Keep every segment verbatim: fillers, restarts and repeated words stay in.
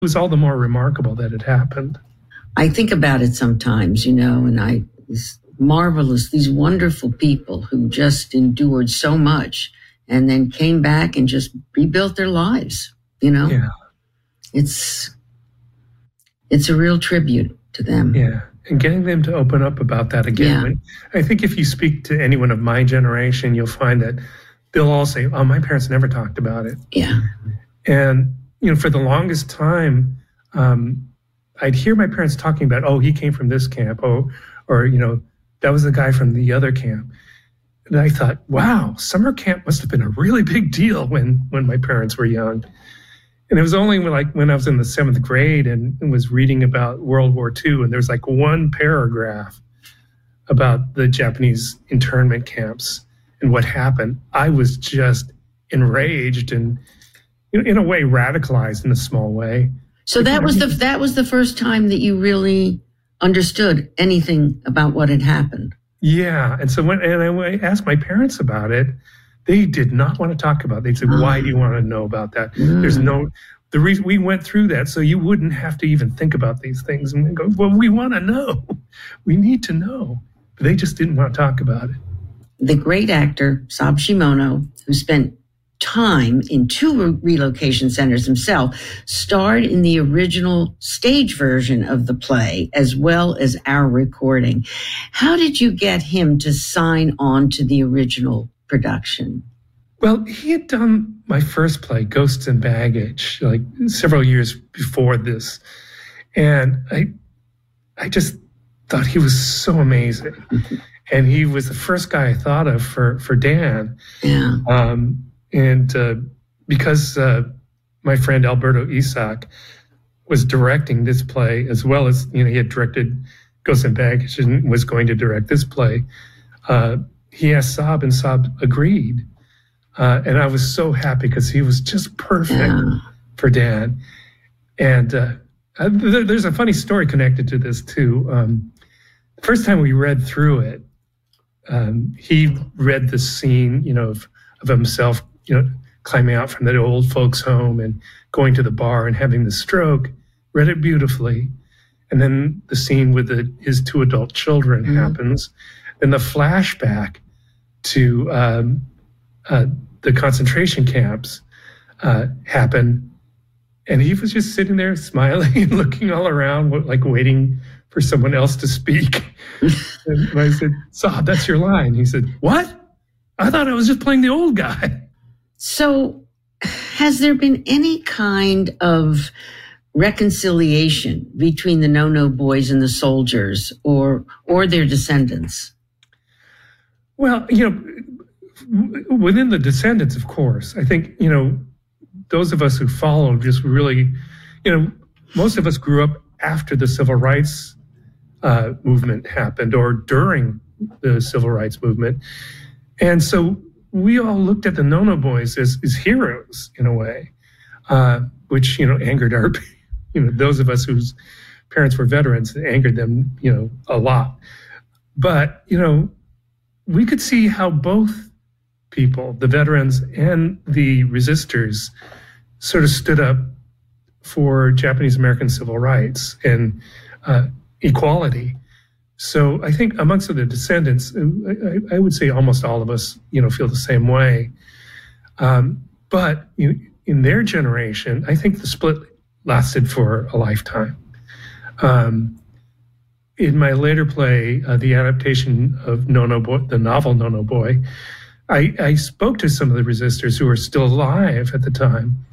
was all the more remarkable that it happened. I think about it sometimes, you know, and I, these marvelous, these wonderful people who just endured so much and then came back and just rebuilt their lives, you know? Yeah. It's, it's a real tribute to them. Yeah. And getting them to open up about that again. Yeah. I think if you speak to anyone of my generation, you'll find that they'll all say, oh, my parents never talked about it. Yeah. And, you know, for the longest time, um, I'd hear my parents talking about, oh, he came from this camp. Oh, or, you know, that was the guy from the other camp. And I thought, wow, summer camp must have been a really big deal when, when my parents were young. And it was only when, like when I was in the seventh grade and, and was reading about World War Two, and there's like one paragraph about the Japanese internment camps and what happened. I was just enraged and, you know, in a way, radicalized in a small way. So that was the that was the first time that you really understood anything about what had happened. Yeah, and so when and I asked my parents about it, they did not want to talk about it. They said, Oh. "Why do you want to know about that?" Mm. There's no the reason we went through that, so you wouldn't have to even think about these things. And we go, "Well, we want to know. We need to know." But they just didn't want to talk about it. The great actor Sab Shimono, who spent time in two relocation centers himself, starred in the original stage version of the play as well as our recording. How did you get him to sign on to the original production? Well, he had done my first play, Ghosts and Baggage, like several years before this. And I I just thought he was so amazing. And he was the first guy I thought of for, for Dan. Yeah. Um, and uh, because uh, my friend Alberto Isaac was directing this play, as well as, you know, he had directed Ghosts and Baggage and was going to direct this play, uh, he asked Sab, and Sab agreed. Uh, and I was so happy because he was just perfect Yeah. for Dan. And uh, uh, there, there's a funny story connected to this, too. Um, the first time we read through it, um, he read the scene, you know, of, of himself, you know, climbing out from the old folks' home and going to the bar and having the stroke, read it beautifully. And then the scene with the, his two adult children Mhm. happens. Then the flashback to um, uh, the concentration camps uh, happen. And he was just sitting there smiling and looking all around, like waiting for someone else to speak. And I said, Sab, that's your line. He said, what? I thought I was just playing the old guy. So has there been any kind of reconciliation between the No-No Boys and the soldiers, or or their descendants? Well, you know, within the descendants, of course, I think, you know, those of us who followed just really, you know, most of us grew up after the civil rights uh, movement happened or during the civil rights movement. And so we all looked at the No-No Boys as, as heroes in a way, uh, which, you know, angered our, you know, those of us whose parents were veterans, it angered them, you know, a lot. But, you know, we could see how both people, the veterans and the resistors, sort of stood up for Japanese American civil rights and uh, equality. So I think amongst the descendants, I, I would say almost all of us, you know, feel the same way. Um, but you know, in their generation, I think the split lasted for a lifetime. Um, in my later play, uh, the adaptation of No-No Boy, the novel No-No Boy, I, I spoke to some of the resistors who were still alive at the time,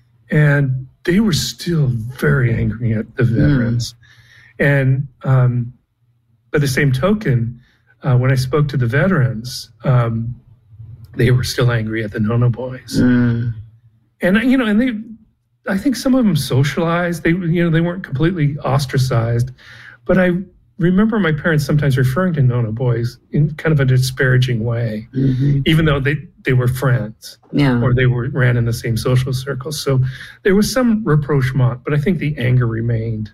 and they were still very angry at the veterans. Mm. And um, by the same token, uh, when I spoke to the veterans, um, they were still angry at the No-No Boys. Mm. And, you know, and they, I think some of them socialized. They, you know, they weren't completely ostracized. But I remember my parents sometimes referring to No-No Boys in kind of a disparaging way, mm-hmm. even though they, they were friends, yeah. or they were ran in the same social circles. So there was some rapprochement, but I think the anger remained.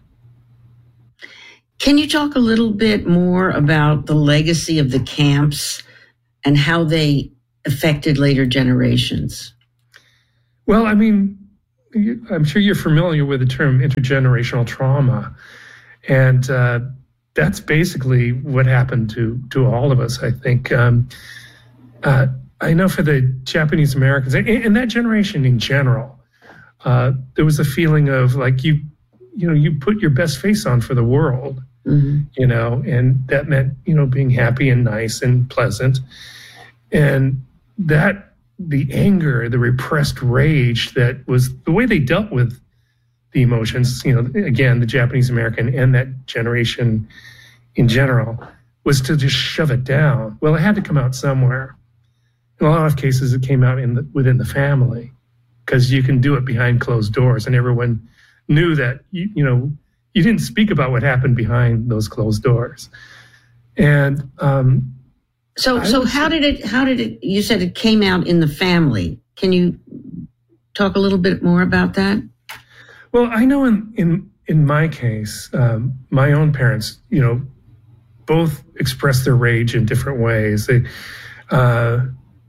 Can you talk a little bit more about the legacy of the camps and how they affected later generations? Well, I mean, I'm sure you're familiar with the term intergenerational trauma. And uh, that's basically what happened to, to all of us, I think. Um, uh, I know for the Japanese Americans, and, and that generation in general, uh, there was a feeling of like you, you know, you put your best face on for the world, mm-hmm. you know, and that meant, you know, being happy and nice and pleasant. And that, the anger, the repressed rage, that was the way they dealt with the emotions, you know, again, the Japanese American and that generation in general, was to just shove it down. Well, it had to come out somewhere. In a lot of cases, it came out in the, within the family, because you can do it behind closed doors, and everyone knew that, you, you know, you didn't speak about what happened behind those closed doors. And um, so, so how did it? How did it? You said it came out in the family. Can you talk a little bit more about that? Well, I know in in in my case, um, my own parents, you know, both expressed their rage in different ways. They, uh,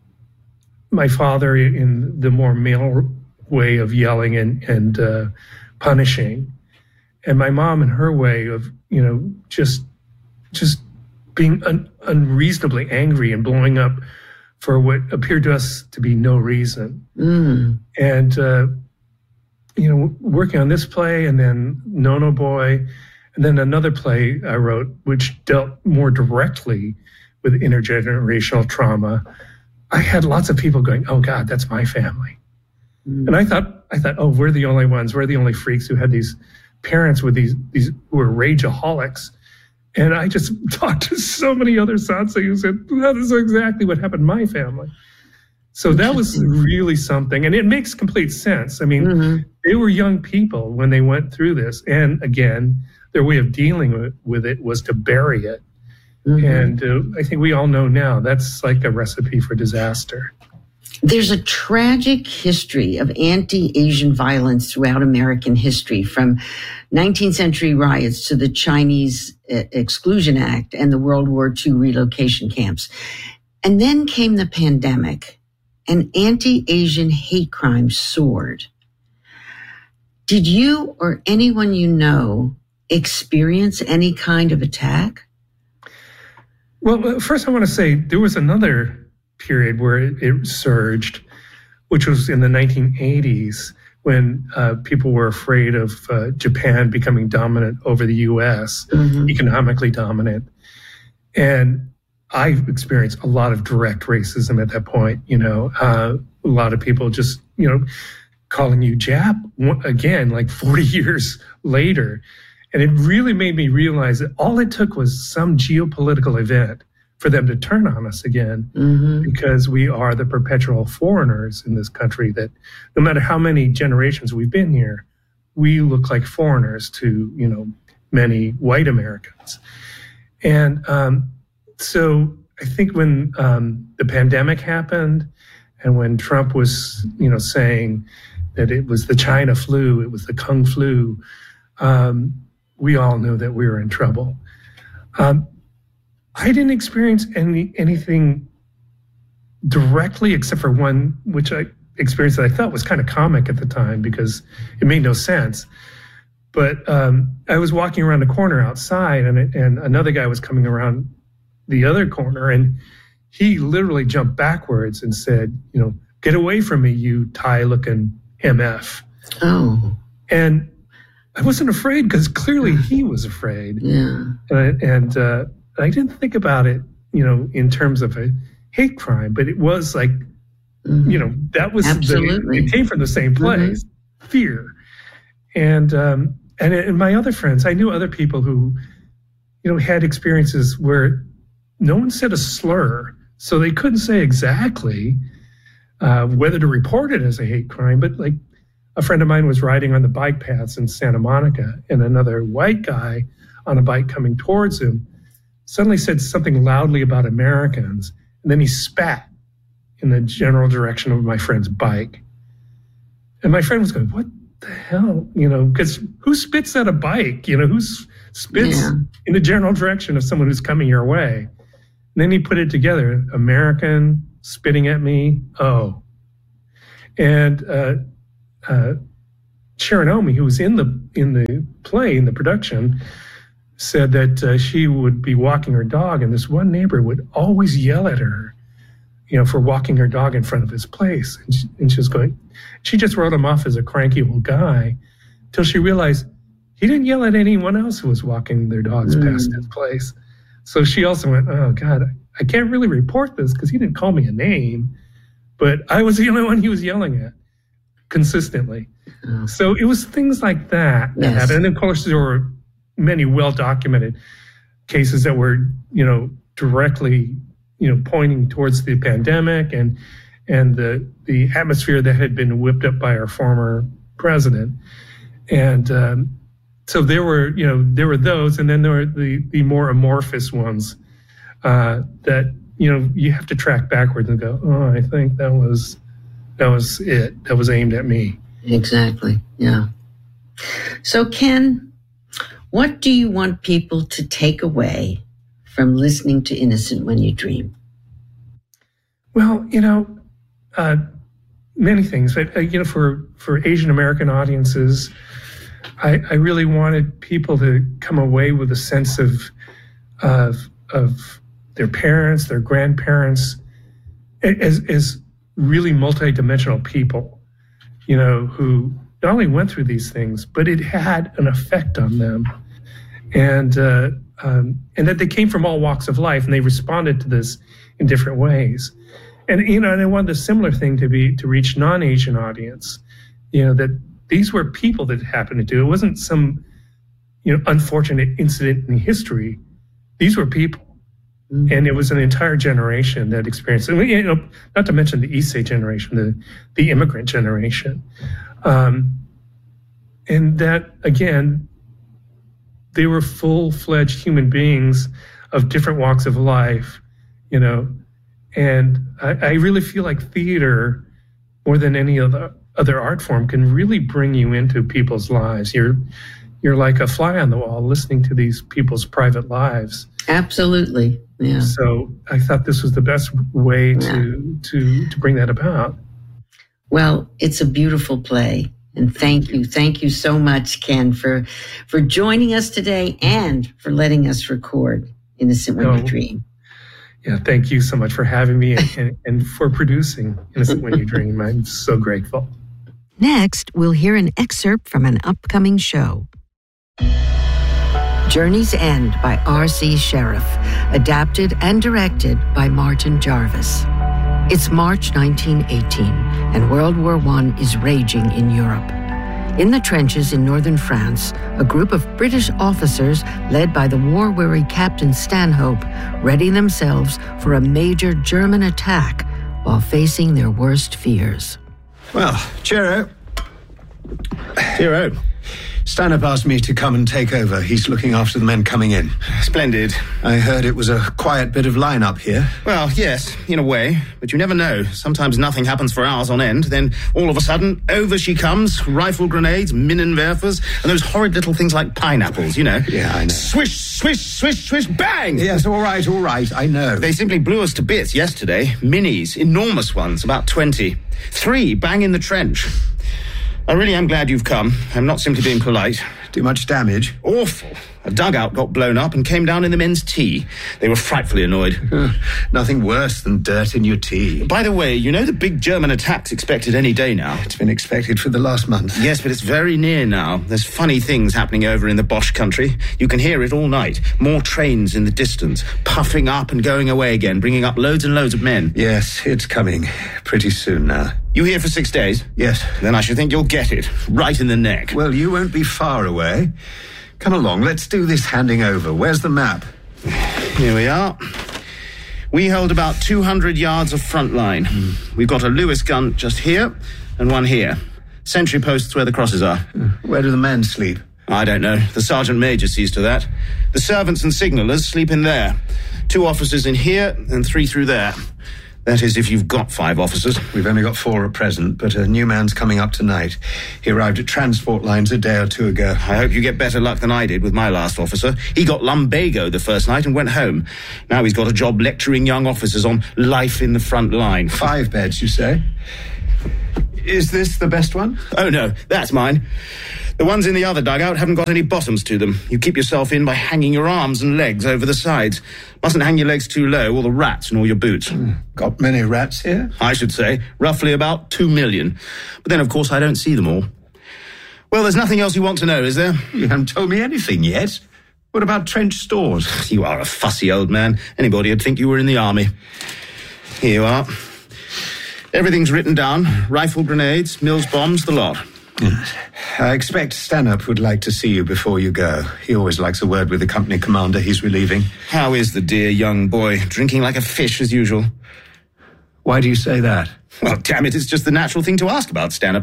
my father in the more male way of yelling and and uh, punishing, and my mom in her way of, you know, just just being un, unreasonably angry and blowing up for what appeared to us to be no reason. Mm. And uh, you know, working on this play, and then Nono Boy, and then another play I wrote which dealt more directly with intergenerational trauma. I had lots of people going, "Oh God, that's my family," mm. and I thought, I thought, "Oh, we're the only ones. We're the only freaks who had these parents with these these who were rageaholics." And I just talked to so many other sansei who said, "That is exactly what happened in my family." So that was really something, and it makes complete sense. I mean, mm-hmm. they were young people when they went through this, and again, their way of dealing with, with it was to bury it. Mm-hmm. And uh, I think we all know now that's like a recipe for disaster. There's a tragic history of anti-Asian violence throughout American history, from nineteenth century riots to the Chinese uh, Exclusion Act and the World War Two relocation camps. And then came the pandemic, and anti-Asian hate crimes soared. Did you or anyone you know experience any kind of attack? Well, first I want to say there was another period where it, it surged, which was in the nineteen eighties, when uh, people were afraid of uh, Japan becoming dominant over the U S, mm-hmm. economically dominant. And I experienced a lot of direct racism at that point. You know, uh, a lot of people just, you know, calling you Jap again, like forty years later. And it really made me realize that all it took was some geopolitical event for them to turn on us again, mm-hmm. because we are the perpetual foreigners in this country, that no matter how many generations we've been here, we look like foreigners to, you know, many white Americans. And um, so I think when um, the pandemic happened, and when Trump was, you know, saying that it was the China flu, it was the Kung flu, um, we all knew that we were in trouble. Um, I didn't experience any anything directly, except for one, which I experienced that I thought was kind of comic at the time because it made no sense. But um, I was walking around the corner outside, and and another guy was coming around the other corner, and he literally jumped backwards and said, "You know, get away from me, you Thai-looking M F." Oh. And I wasn't afraid because clearly he was afraid. Yeah. And, and uh, I didn't think about it, you know, in terms of a hate crime, but it was like, mm-hmm. you know, that was, Absolutely. The, it came from the same place, mm-hmm. fear. And, um, and, and my other friends, I knew other people who, you know, had experiences where no one said a slur, so they couldn't say exactly uh, whether to report it as a hate crime, but like, a friend of mine was riding on the bike paths in Santa Monica, and another white guy on a bike coming towards him suddenly said something loudly about Americans, and then he spat in the general direction of my friend's bike. And my friend was going, "What the hell?" You know, because who spits at a bike? You know, who spits yeah. in the general direction of someone who's coming your way? And then he put it together: American spitting at me. Oh, and uh, Uh, Sharon Omi, who was in the in the play, in the production, said that uh, she would be walking her dog, and this one neighbor would always yell at her, you know, for walking her dog in front of his place. And she, and she was going, she just wrote him off as a cranky old guy, till she realized he didn't yell at anyone else who was walking their dogs mm. past his place. So she also went, oh God, I can't really report this because he didn't call me a name, but I was the only one he was yelling at consistently. Oh. So it was things like that that yes. happened. And of course, there were many well-documented cases that were, you know, directly, you know, pointing towards the pandemic and and the the atmosphere that had been whipped up by our former president. And um, so there were, you know, there were those, and then there were the the more amorphous ones uh, that, you know, you have to track backwards and go, oh, I think that was that was it. That was aimed at me. Exactly. Yeah. So, Ken, what do you want people to take away from listening to Innocent When You Dream? Well, you know, uh, many things. But, uh, you know, for, for Asian American audiences, I, I really wanted people to come away with a sense of, of, of their parents, their grandparents, as, as really multidimensional people. You know, who not only went through these things, but it had an effect on them, and uh, um, and that they came from all walks of life, and they responded to this in different ways. And you know, and I wanted a similar thing to be to reach non-Asian audience. You know, that these were people that happened to do. It wasn't some, you know, unfortunate incident in history. These were people. Mm-hmm. And it was an entire generation that experienced it. You know, not to mention the Issei generation, the, the immigrant generation. Um, and that, again, they were full-fledged human beings of different walks of life, you know. And I, I really feel like theater, more than any other, other art form, can really bring you into people's lives. You're, you're like a fly on the wall listening to these people's private lives. Absolutely. Yeah. So I thought this was the best way to, yeah. to to bring that about. Well, it's a beautiful play. And thank you. Thank you so much, Ken, for for joining us today and for letting us record Innocent When You Dream. Yeah, thank you so much for having me and, and, and for producing Innocent When You Dream. I'm so grateful. Next, we'll hear an excerpt from an upcoming show. Journey's End by R C Sherriff, adapted and directed by Martin Jarvis. It's March nineteen eighteen, and World War One is raging in Europe. In the trenches in northern France, a group of British officers, led by the war-weary Captain Stanhope, ready themselves for a major German attack while facing their worst fears. Well, cheerio. Cheerio. Stanhope asked me to come and take over. He's looking after the men coming in. Splendid. I heard it was a quiet bit of line-up here. Well, yes, in a way. But you never know. Sometimes nothing happens for hours on end. Then, all of a sudden, over she comes. Rifle grenades, Minenwerfers, and those horrid little things like pineapples, you know. Yeah, I know. Swish, swish, swish, swish, bang! Yes, all right, all right, I know. They simply blew us to bits yesterday. Minis, enormous ones, about twenty. Three bang in the trench. I really am glad you've come. I'm not simply being polite. Too much damage? Awful. A dugout got blown up and came down in the men's tea. They were frightfully annoyed. Nothing worse than dirt in your tea. By the way, you know the big German attack's expected any day now. It's been expected for the last month. Yes, but it's very near now. There's funny things happening over in the Bosch country. You can hear it all night. More trains in the distance, puffing up and going away again, bringing up loads and loads of men. Yes, it's coming. Pretty soon now. You here for six days? Yes. Then I should think you'll get it. Right in the neck. Well, you won't be far away. Come along, let's do this handing over. Where's the map? Here we are. We hold about two hundred yards of front line. Mm. We've got a Lewis gun just here and one here. Sentry posts where the crosses are. Where do the men sleep? I don't know. The sergeant major sees to that. The servants and signallers sleep in there. Two officers in here and three through there. That is, if you've got five officers. We've only got four at present, but a new man's coming up tonight. He arrived at transport lines a day or two ago. I hope you get better luck than I did with my last officer. He got lumbago the first night and went home. Now he's got a job lecturing young officers on life in the front line. Five beds, you say? Is this the best one? Oh, no, that's mine. The ones in the other dugout haven't got any bottoms to them. You keep yourself in by hanging your arms and legs over the sides. Mustn't hang your legs too low, or the rats gnaw your boots. Mm, got many rats here? I should say, roughly about two million. But then, of course, I don't see them all. Well, there's nothing else you want to know, is there? You haven't told me anything yet. What about trench stores? You are a fussy old man. Anybody would think you were in the army. Here you are. Everything's written down. Rifle grenades, Mills bombs, the lot. Yes. I expect Stanhope would like to see you before you go. He always likes a word with the company commander he's relieving. How is the dear young boy? Drinking like a fish as usual. Why do you say that? Well, damn it, it's just the natural thing to ask about Stanhope.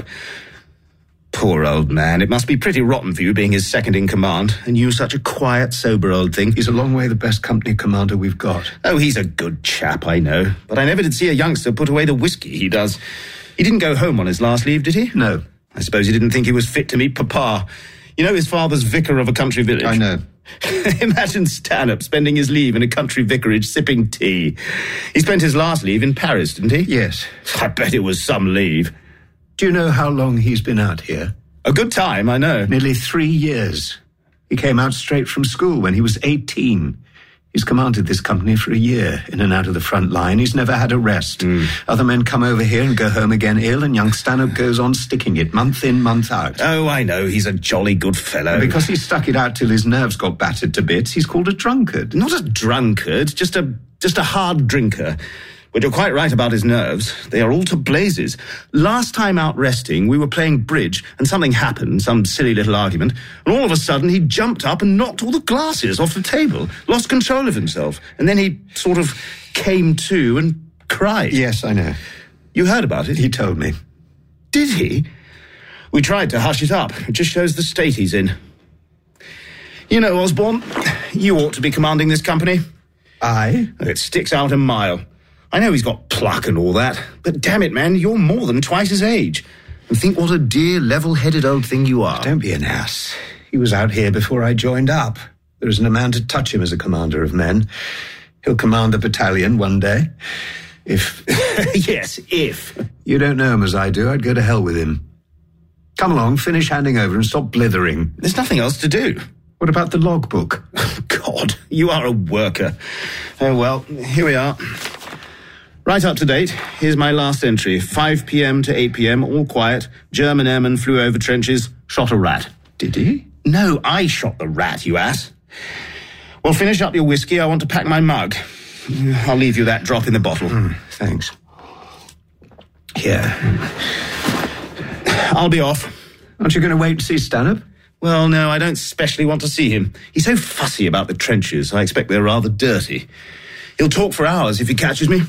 Poor old man. It must be pretty rotten for you being his second in command, and you such a quiet, sober old thing. He's a long way the best company commander we've got. Oh, he's a good chap, I know. But I never did see a youngster put away the whiskey he does. He didn't go home on his last leave, did he? No. I suppose he didn't think he was fit to meet Papa. You know, his father's vicar of a country village. I know. Imagine Stanhope spending his leave in a country vicarage sipping tea. He spent his last leave in Paris, didn't he? Yes. I bet it was some leave. Do you know how long he's been out here? A good time, I know. Nearly three years. He came out straight from school when he was eighteen. He's commanded this company for a year, in and out of the front line. He's never had a rest. Mm. Other men come over here and go home again ill, and young Stanhope goes on sticking it, month in, month out. Oh, I know. He's a jolly good fellow. And because he stuck it out till his nerves got battered to bits, he's called a drunkard. Not a drunkard, just a just a hard drinker. But you're quite right about his nerves. They are all to blazes. Last time out resting, we were playing bridge, and something happened, some silly little argument, and all of a sudden he jumped up and knocked all the glasses off the table, lost control of himself, and then he sort of came to and cried. Yes, I know. You heard about it? He told me. Did he? We tried to hush it up. It just shows the state he's in. You know, Osborne, you ought to be commanding this company. I? It sticks out a mile. I know he's got pluck and all that, but damn it, man, you're more than twice his age. And think what a dear, level-headed old thing you are. Don't be an ass. He was out here before I joined up. There isn't a man to touch him as a commander of men. He'll command a battalion one day. If... Yes, if. You don't know him as I do. I'd go to hell with him. Come along, finish handing over and stop blithering. There's nothing else to do. What about the logbook? God, you are a worker. Oh, well, here we are. Right up to date. Here's my last entry. five p.m. to eight p.m., all quiet. German airman flew over trenches, shot a rat. Did he? No, I shot the rat, you ass. Well, finish up your whiskey. I want to pack my mug. I'll leave you that drop in the bottle. Mm, thanks. Here. I'll be off. Aren't you going to wait to see Stanhope? Well, no, I don't specially want to see him. He's so fussy about the trenches. I expect they're rather dirty. He'll talk for hours if he catches me.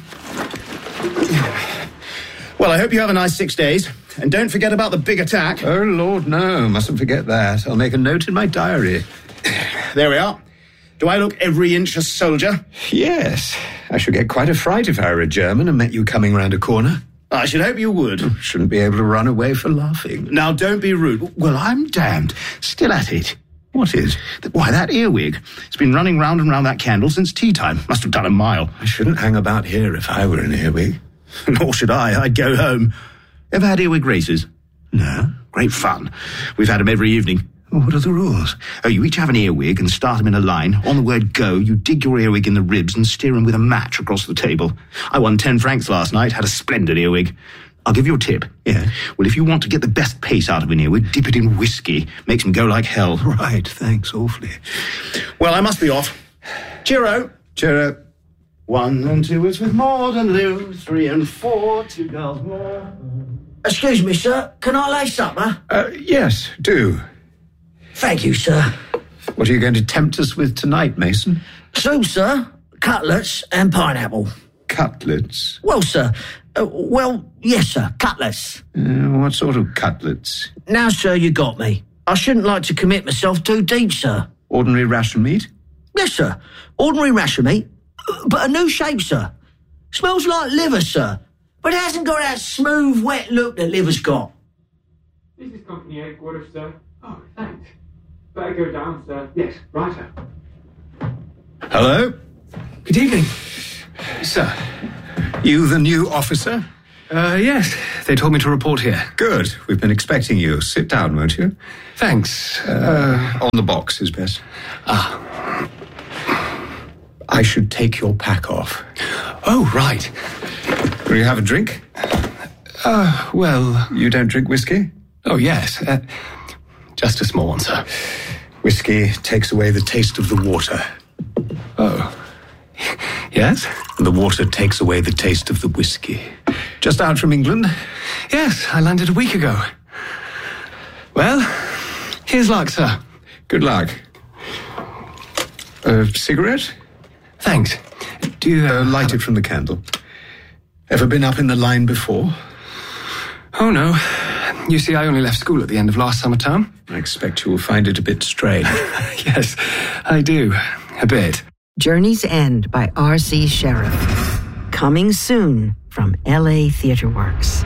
Well, I hope you have a nice six days. And don't forget about the big attack. Oh, Lord, no. Mustn't forget that. I'll make a note in my diary. There we are. Do I look every inch a soldier? Yes. I should get quite a fright if I were a German and met you coming round a corner. I should hope you would. Shouldn't be able to run away for laughing. Now, don't be rude. Well, I'm damned. Still at it. What is? Why, that earwig. It's been running round and round that candle since tea time. Must have done a mile. I shouldn't hang about here if I were an earwig. Nor should I. I'd go home. Ever had earwig races? No. Great fun. We've had them every evening. Well, what are the rules? Oh, you each have an earwig and start them in a line. On the word go, you dig your earwig in the ribs and steer them with a match across the table. I won ten francs last night, had a splendid earwig. I'll give you a tip. Yeah? Well, if you want to get the best pace out of an earwig, dip it in whiskey. Makes them go like hell. Right, thanks awfully. Well, I must be off. Cheero. Cheero. One and two is with Maud and Lou. Three and four, two girls more. Excuse me, sir. Can I lay supper? Uh, yes, do. Thank you, sir. What are you going to tempt us with tonight, Mason? Soup, sir. Cutlets and pineapple. Cutlets? Well, sir. Uh, well, yes, sir. Cutlets. Uh, what sort of cutlets? Now, sir, you got me. I shouldn't like to commit myself too deep, sir. Ordinary ration meat? Yes, sir. Ordinary ration meat, but a new shape, sir. Smells like liver, sir. But it hasn't got that smooth, wet look that liver's got. This is company headquarters, sir. Oh, thanks. Better go down, sir. Yes, right, sir. Hello? Good evening. Sir, you the new officer? Uh, yes, They told me to report here. Good. We've been expecting you. Sit down, won't you? Thanks. Uh, on the box is best. Ah. I should take your pack off. Oh, right. Will you have a drink? Uh, well... You don't drink whiskey? Oh, yes. Uh, just a small one, sir. Whiskey takes away the taste of the water. Oh. Yes? And the water takes away the taste of the whiskey. Just out from England? Yes, I landed a week ago. Well, here's luck, sir. Good luck. A cigarette? Thanks. Do you... Uh, light it from the candle. Ever been up in the line before? Oh, no. You see, I only left school at the end of last summer term. I expect you will find it a bit strange. Yes, I do. A bit. Journey's End by R C Sheriff. Coming soon from L A Theatre Works.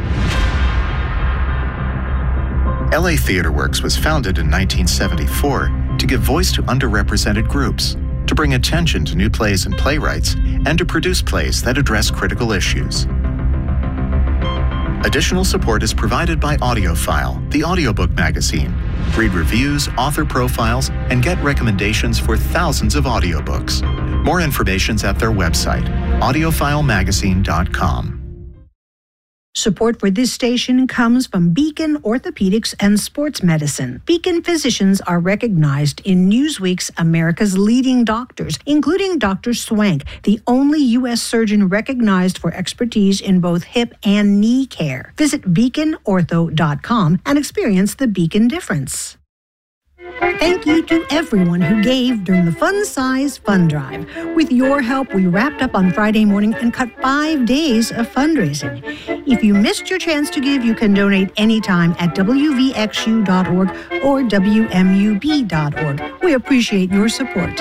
L A Theatre Works was founded in nineteen seventy-four to give voice to underrepresented groups, to bring attention to new plays and playwrights, and to produce plays that address critical issues. Additional support is provided by AudioFile, the audiobook magazine. Read reviews, author profiles, and get recommendations for thousands of audiobooks. More information's at their website, audiophile magazine dot com. Support for this station comes from Beacon Orthopedics and Sports Medicine. Beacon physicians are recognized in Newsweek's America's Leading Doctors, including Doctor Swank, the only U S surgeon recognized for expertise in both hip and knee care. Visit beacon ortho dot com and experience the Beacon difference. Thank you to everyone who gave during the Fun Size Fund Drive. With your help, we wrapped up on Friday morning and cut five days of fundraising. If you missed your chance to give, you can donate anytime at w v x u dot org or w m u b dot org. We appreciate your support.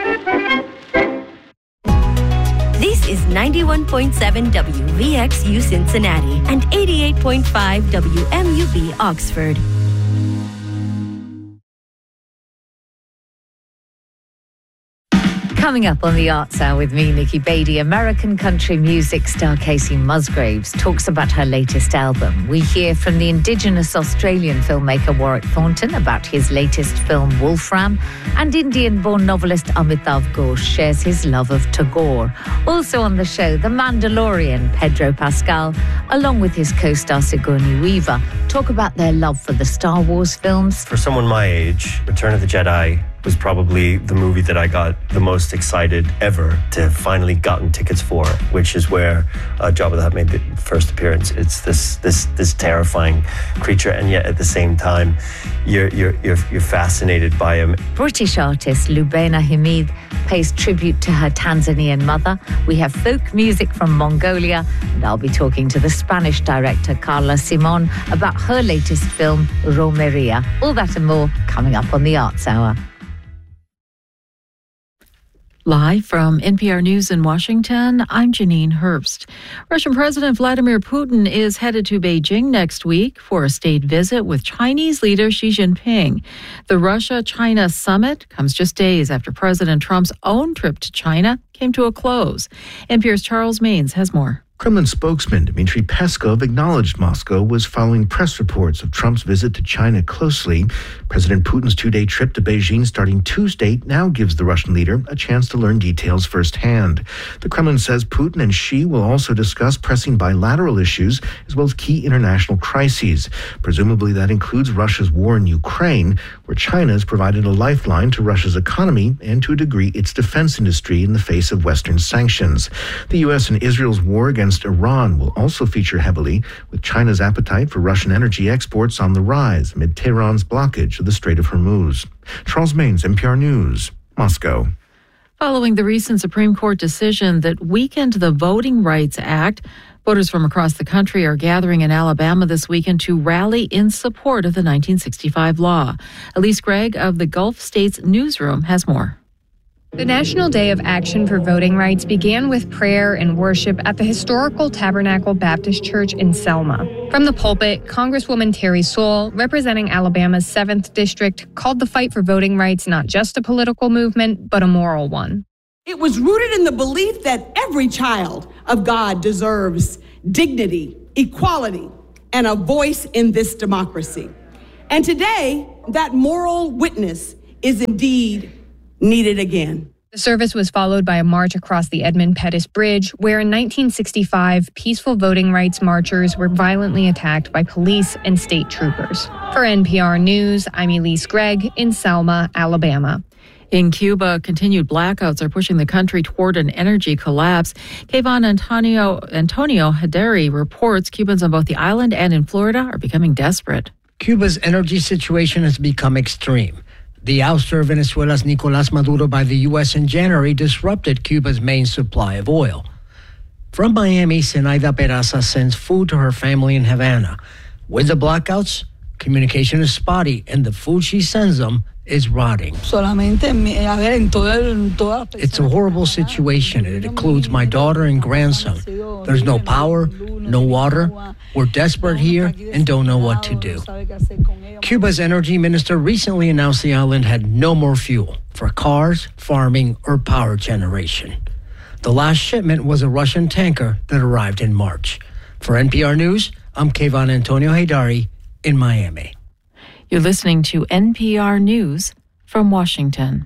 This is ninety-one point seven W V X U Cincinnati and eighty-eight point five W M U B Oxford. Coming up on the Arts Hour with me, Nikki Beattie, American country music star Casey Musgraves talks about her latest album. We hear from the Indigenous Australian filmmaker Warwick Thornton about his latest film Wolfram, and Indian-born novelist Amitav Ghosh shares his love of Tagore. Also on the show, The Mandalorian Pedro Pascal, along with his co-star Sigourney Weaver, talk about their love for the Star Wars films. For someone my age, Return of the Jedi was probably the movie that I got the most excited ever to have finally gotten tickets for, which is where uh, Jabba the Hutt made the first appearance. It's this this this terrifying creature, and yet at the same time, you're you're you're, you're fascinated by him. British artist Lubena Hamid pays tribute to her Tanzanian mother. We have folk music from Mongolia, and I'll be talking to the Spanish director Carla Simon about her latest film Romeria. All that and more coming up on the Arts Hour. Live from N P R News in Washington, I'm Janine Herbst. Russian President Vladimir Putin is headed to Beijing next week for a state visit with Chinese leader Xi Jinping. The Russia-China summit comes just days after President Trump's own trip to China came to a close. N P R's Charles Maines has more. Kremlin spokesman Dmitry Peskov acknowledged Moscow was following press reports of Trump's visit to China closely. President Putin's two-day trip to Beijing starting Tuesday now gives the Russian leader a chance to learn details firsthand. The Kremlin says Putin and Xi will also discuss pressing bilateral issues as well as key international crises. Presumably that includes Russia's war in Ukraine, where China has provided a lifeline to Russia's economy and to a degree its defense industry in the face of Western sanctions. The U S and Israel's war against Iran will also feature heavily, with China's appetite for Russian energy exports on the rise amid Tehran's blockage of the Strait of Hormuz. Charles Maines, N P R News, Moscow. Following the recent Supreme Court decision that weakened the Voting Rights Act, voters from across the country are gathering in Alabama this weekend to rally in support of the nineteen sixty-five law. Elise Gregg of the Gulf States Newsroom has more. The National Day of Action for Voting Rights began with prayer and worship at the historical Tabernacle Baptist Church in Selma. From the pulpit, Congresswoman Terry Sewell, representing Alabama's seventh District, called the fight for voting rights not just a political movement, but a moral one. It was rooted in the belief that every child of God deserves dignity, equality, and a voice in this democracy. And today, that moral witness is indeed needed again. The service was followed by a march across the Edmund Pettus Bridge, where in nineteen sixty-five, peaceful voting rights marchers were violently attacked by police and state troopers. For N P R News, I'm Elise Gregg in Selma, Alabama. In Cuba, continued blackouts are pushing the country toward an energy collapse. Kayvon Antonio, Antonio Hederi reports Cubans on both the island and in Florida are becoming desperate. Cuba's energy situation has become extreme. The ouster of Venezuela's Nicolás Maduro by the U S in January disrupted Cuba's main supply of oil. From Miami, Zenaida Peraza sends food to her family in Havana. With the blackouts, communication is spotty, and the food she sends them is rotting. It's a horrible situation. It includes my daughter and grandson. There's no power, no water. We're desperate here and don't know what to do. Cuba's energy minister recently announced the island had no more fuel for cars, farming, or power generation. The last shipment was a Russian tanker that arrived in March. For N P R News, I'm Kayvon Antonio Hederi in Miami. You're listening to N P R News from Washington.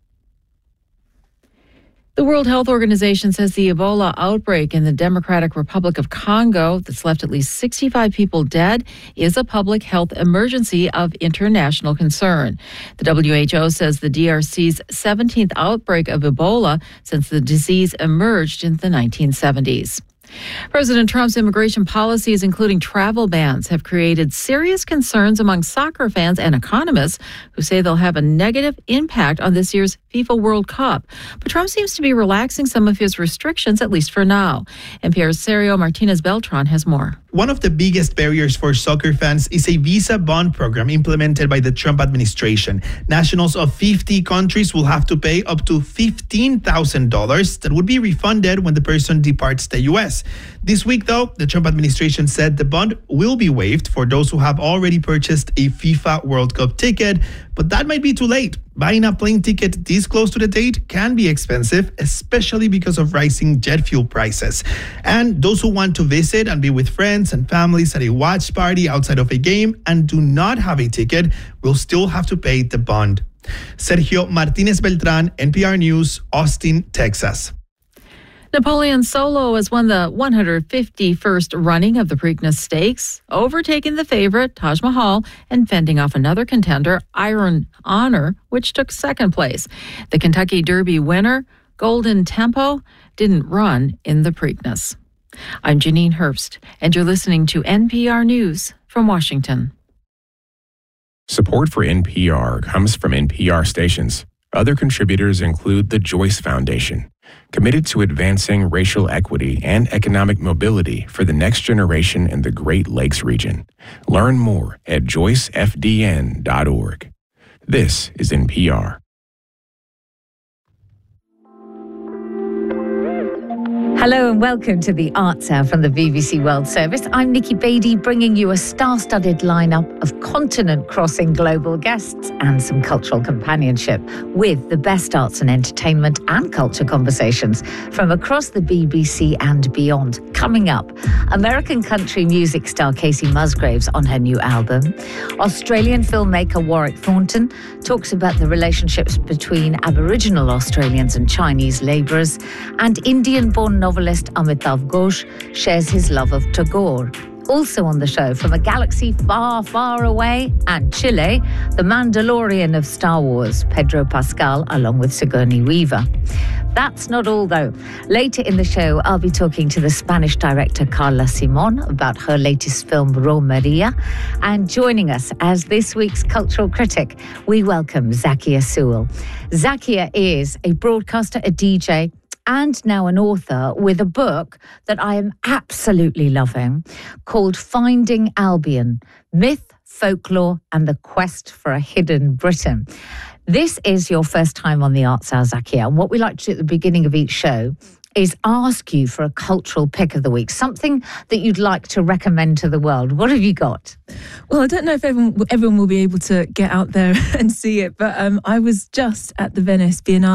The World Health Organization says the Ebola outbreak in the Democratic Republic of Congo that's left at least sixty-five people dead is a public health emergency of international concern. The W H O says the D R C's seventeenth outbreak of Ebola since the disease emerged in the nineteen seventies. President Trump's immigration policies, including travel bans, have created serious concerns among soccer fans and economists who say they'll have a negative impact on this year's FIFA World Cup. But Trump seems to be relaxing some of his restrictions, at least for now. N P R's Sergio Martinez-Beltran has more. One of the biggest barriers for soccer fans is a visa bond program implemented by the Trump administration. Nationals of fifty countries will have to pay up to fifteen thousand dollars that would be refunded when the person departs the U S. This week, though, the Trump administration said the bond will be waived for those who have already purchased a FIFA World Cup ticket, but that might be too late. Buying a plane ticket this close to the date can be expensive, especially because of rising jet fuel prices. And those who want to visit and be with friends and families at a watch party outside of a game and do not have a ticket will still have to pay the bond. Sergio Martinez Beltran, N P R News, Austin, Texas. Napoleon Solo has won the one hundred fifty-first running of the Preakness Stakes, overtaking the favorite, Taj Mahal, and fending off another contender, Iron Honor, which took second place. The Kentucky Derby winner, Golden Tempo, didn't run in the Preakness. I'm Janine Herbst, and you're listening to N P R News from Washington. Support for N P R comes from N P R stations. Other contributors include the Joyce Foundation, committed to advancing racial equity and economic mobility for the next generation in the Great Lakes region. Learn more at joyce f d n dot org. This is N P R. Hello and welcome to the Arts Hour from the B B C World Service. I'm Nikki Beattie, bringing you a star-studded lineup of continent-crossing global guests and some cultural companionship with the best arts and entertainment and culture conversations from across the B B C and beyond. Coming up, American country music star Kacey Musgraves on her new album. Australian filmmaker Warwick Thornton talks about the relationships between Aboriginal Australians and Chinese labourers, and Indian-born novelist Amitav Ghosh shares his love of Tagore. Also on the show, from a galaxy far, far away and Chile, the Mandalorian of Star Wars, Pedro Pascal, along with Sigourney Weaver. That's not all, though. Later in the show, I'll be talking to the Spanish director Carla Simon about her latest film, Romeria. And joining us as this week's cultural critic, we welcome Zakia Sewell. Zakia is a broadcaster, a D J, and now an author with a book that I am absolutely loving called Finding Albion, Myth, Folklore and the Quest for a Hidden Britain. This is your first time on the Arts Hour, Zakia, and what we like to do at the beginning of each show is ask you for a cultural pick of the week, something that you'd like to recommend to the world. What have you got? Well, I don't know if everyone, everyone will be able to get out there and see it, but um, I was just at the Venice Biennale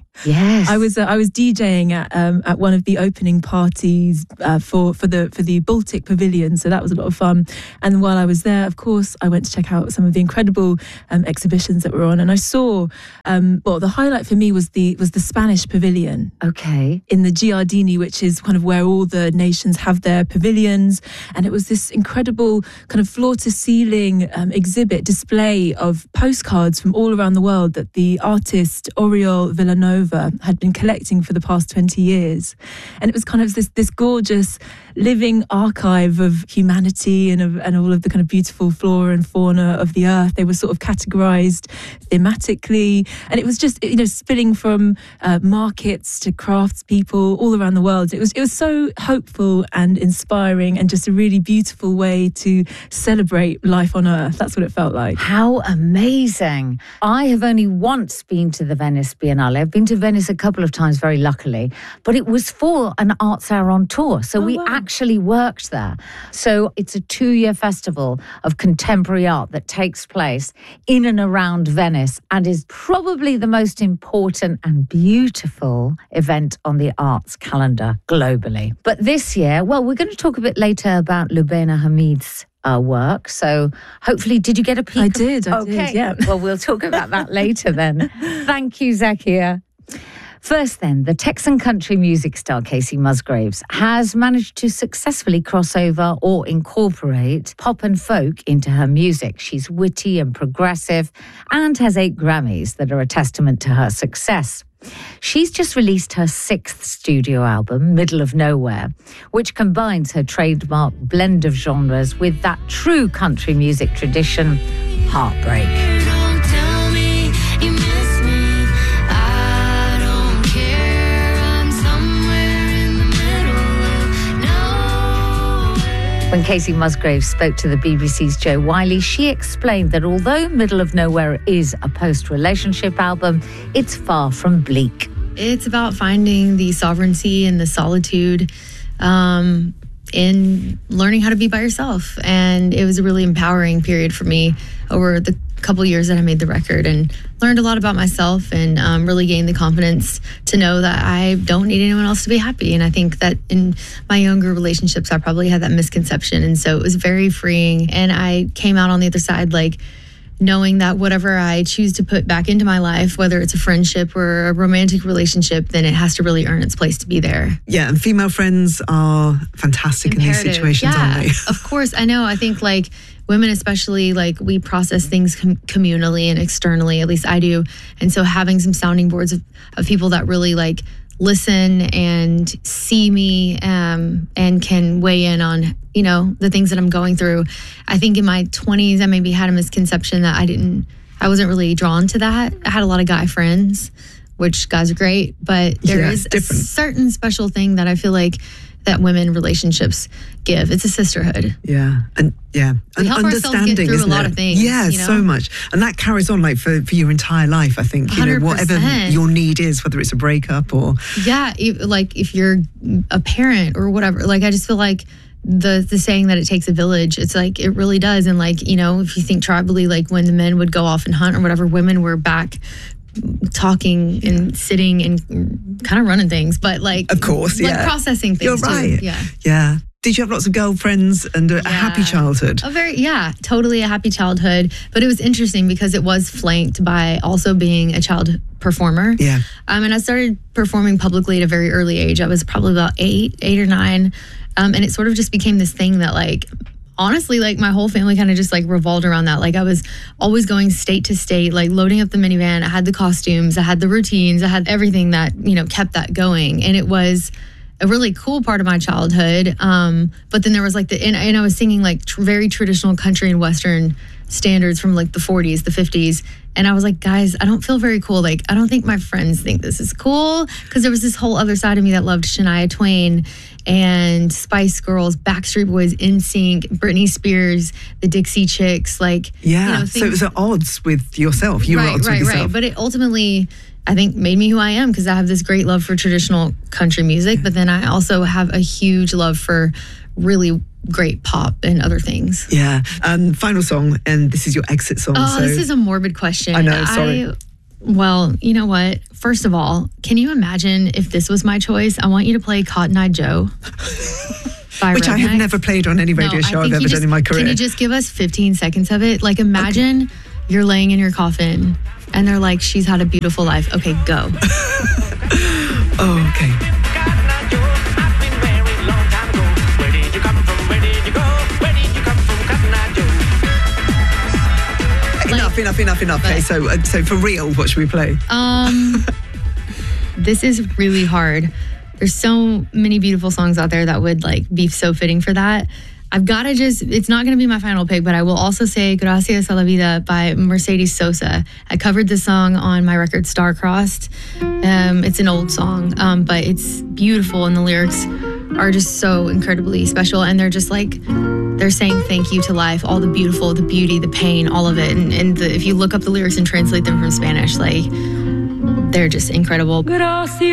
Yes, I was uh, I was DJing at um, at one of the opening parties uh, for for the for the Baltic Pavilion, so that was a lot of fun. And while I was there, of course, I went to check out some of the incredible um, exhibitions that were on, and I saw. Um, well, the highlight for me was the was the Spanish Pavilion. Okay, in the Giardini, which is kind of where all the nations have their pavilions, and it was this incredible kind of floor to ceiling um, exhibit display of postcards from all around the world that the artist Oriol Villanova had been collecting for the past twenty years. And it was kind of this this gorgeous living archive of humanity and of and all of the kind of beautiful flora and fauna of the earth. They were sort of categorized thematically, and it was just, you know, spilling from uh, markets to craftspeople all around the world. It was it was so hopeful and inspiring, and just a really beautiful way to celebrate life on earth. That's what it felt like. How amazing. I have only once been to the Venice Biennale. I've been to Venice a couple of times, very luckily, but it was for an Arts Hour on tour. So oh, we wow. actually worked there. So it's a two-year festival of contemporary art that takes place in and around Venice and is probably the most important and beautiful event on the arts calendar globally. But this year, well, we're going to talk a bit later about Lubaina Hamid's Uh, work. So hopefully, did you get a peek? I did, I okay. did, yeah. Well, we'll talk about that later then. Thank you, Zakia. First then, the Texan country music star Kacey Musgraves has managed to successfully cross over or incorporate pop and folk into her music. She's witty and progressive and has eight Grammys that are a testament to her success. She's just released her sixth studio album, Middle of Nowhere, which combines her trademark blend of genres with that true country music tradition, heartbreak. When Kacey Musgraves spoke to the B B C's Joe Wiley, she explained that although Middle of Nowhere is a post-relationship album, it's far from bleak. It's about finding the sovereignty and the solitude um, in learning how to be by yourself. And it was a really empowering period for me over the couple years that I made the record, and learned a lot about myself, and um, really gained the confidence to know that I don't need anyone else to be happy. And I think that in my younger relationships, I probably had that misconception. And so it was very freeing. And I came out on the other side, like, knowing that whatever I choose to put back into my life, whether it's a friendship or a romantic relationship, then it has to really earn its place to be there. Yeah, and female friends are fantastic Imperative. in these situations, yeah, aren't they? Of course, I know. I think, like, women especially, like, we process things com- communally and externally, at least I do. And so having some sounding boards of, of people that really, like, listen and see me um, and can weigh in on, you know, the things that I'm going through. I think in my twenties, I maybe had a misconception that I didn't, I wasn't really drawn to that. I had a lot of guy friends, which guys are great, but there yeah, is different. a certain special thing that I feel like that women relationships give. It's a sisterhood. Yeah. And yeah. We and help understanding, get through isn't a lot it? of things. Yeah, you know? so much. And that carries on, like, for, for your entire life, I think. You know, whatever your need is, whether it's a breakup or... Yeah, like if you're a parent or whatever, like, I just feel like the the saying that it takes a village, it's like, it really does. And, like, you know, if you think tribally, like when the men would go off and hunt or whatever, women were back talking and sitting and kind of running things, but like, of course, like yeah, processing things. You're right. Too. Yeah, yeah. Did you have lots of girlfriends and a, yeah. a happy childhood? A very, yeah, totally a happy childhood. But it was interesting because it was flanked by also being a child performer. Yeah. Um, and I started performing publicly at a very early age. I was probably about eight, eight or nine. Um, and it sort of just became this thing that, like, honestly, like, my whole family kind of just, like, revolved around that. Like, I was always going state to state, like, loading up the minivan. I had the costumes, I had the routines, I had everything that, you know, kept that going. And it was a really cool part of my childhood. Um, but then there was, like, the, and, and I was singing, like, tr- very traditional country and Western standards from, like, the forties, the fifties. And I was like, guys, I don't feel very cool. Like, I don't think my friends think this is cool. Because there was this whole other side of me that loved Shania Twain and Spice Girls, Backstreet Boys, N Sync, Britney Spears, the Dixie Chicks. Like, yeah. You know, so it was at odds with yourself. You right, were at odds right, with yourself. Right. But it ultimately, I think, made me who I am, because I have this great love for traditional country music. Yeah. But then I also have a huge love for really great pop and other things. Yeah. Um, final song, and this is your exit song. Oh, so. This is a morbid question. I know, sorry. I, Well, you know what? First of all, can you imagine if this was my choice? I want you to play Cotton Eye Joe. Which I have never played on any radio no, show I've ever just, done in my career. Can you just give us fifteen seconds of it? Like, imagine okay. you're laying in your coffin and they're like, she's had a beautiful life. Okay, go. Oh, okay. Enough, enough, enough, enough. Okay, so, uh, so for real, what should we play? Um, this is really hard. There's so many beautiful songs out there that would like be so fitting for that. I've got to just, it's not going to be my final pick, but I will also say Gracias a la Vida by Mercedes Sosa. I covered this song on my record Star-Crossed. Um, it's an old song, um, but it's beautiful and the lyrics are just so incredibly special. And they're just like, they're saying thank you to life, all the beautiful, the beauty, the pain, all of it. And, and the, if you look up the lyrics and translate them from Spanish, like, they're just incredible. Gracias.